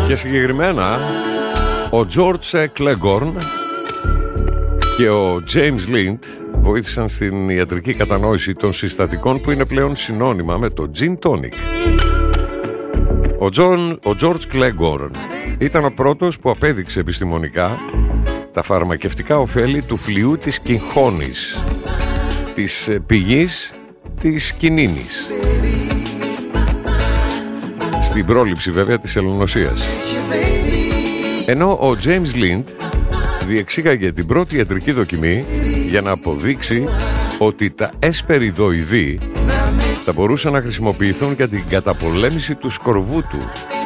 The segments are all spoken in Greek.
Και συγκεκριμένα ο George Cleghorn και ο James Lind βοήθησαν στην ιατρική κατανόηση των συστατικών που είναι πλέον συνώνυμα με το gin tonic. Ο George Cleghorn ήταν ο πρώτος που απέδειξε επιστημονικά τα φαρμακευτικά ωφέλη του φλοιού της κυγχώνης, της πηγής της κινίνης, στην πρόληψη βέβαια της ελονοσίας. Ενώ ο James Lind διεξήγαγε την πρώτη ιατρική δοκιμή για να αποδείξει ότι τα εσπεριδοειδή θα μπορούσαν να χρησιμοποιηθούν για την καταπολέμηση του σκορβούτου.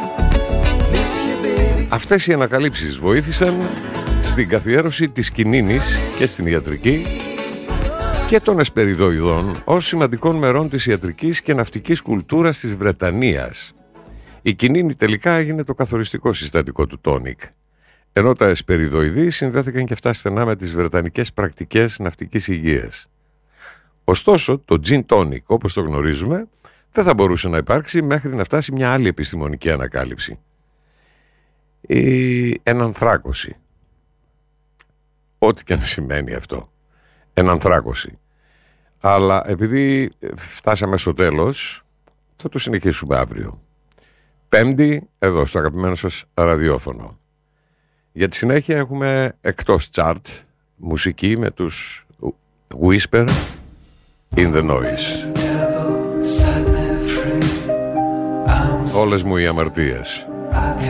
Αυτές οι ανακαλύψεις βοήθησαν στην καθιέρωση της κινίνης και στην ιατρική και των εσπεριδοειδών ως σημαντικών μερών της ιατρικής και ναυτικής κουλτούρας της Βρετανίας. Η κινίνη τελικά έγινε το καθοριστικό συστατικό του τόνικ, ενώ τα εσπεριδοειδή συνδέθηκαν και αυτά στενά με τις βρετανικές πρακτικές ναυτικής υγείας. Ωστόσο, το gin tonic, όπως το γνωρίζουμε, δεν θα μπορούσε να υπάρξει μέχρι να φτάσει μια άλλη επιστημονική ανακάλυψη. Η ενανθράκωση. Ό,τι και να σημαίνει αυτό. Ενανθράκωση. Αλλά επειδή φτάσαμε στο τέλος, θα το συνεχίσουμε αύριο. Πέμπτη, εδώ στο αγαπημένο σας ραδιόφωνο. Για τη συνέχεια έχουμε εκτός chart μουσική με τους Whisper in the Noise. Όλες μου οι αμαρτίες.